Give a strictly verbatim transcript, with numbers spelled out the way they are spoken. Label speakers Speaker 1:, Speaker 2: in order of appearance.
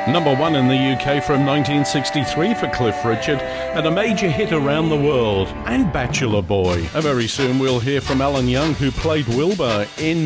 Speaker 1: Number one in the U K from nineteen sixty-tee for Cliff Richard, and a major hit around the world. And Bachelor Boy. And very soon we'll hear from Alan Young, who played Wilbur in